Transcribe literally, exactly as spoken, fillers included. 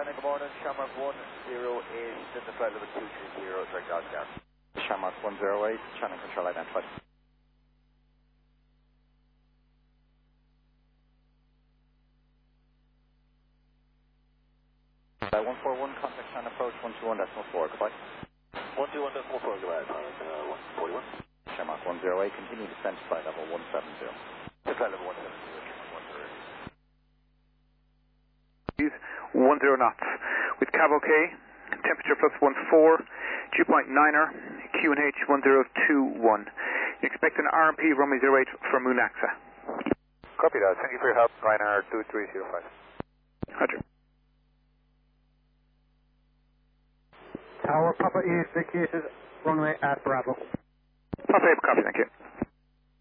Shannon, good morning. Shamrock one zero eight, in the flight level two three zero, direct Oscar. Shamrock one zero eight, Shannon control identified. Uh, one four one, contact Shannon approach one two one decimal four, goodbye. one two one decimal four, goodbye, uh, one forty-one. Shamrock one zero eight, continue descent to flight level one seven zero. To flight level one seven zero, Shamrock one zero eight. one zero knots. With Cav OK, temperature plus one four, dew point niner, Q N H one zero two one. You expect an R M P runway zero eight for Moon A X A. Copy that. Thank you for your help. Ryanair two three zero five. Roger. Tower Papa is vacated runway at Bravo. Papa, copy, thank you.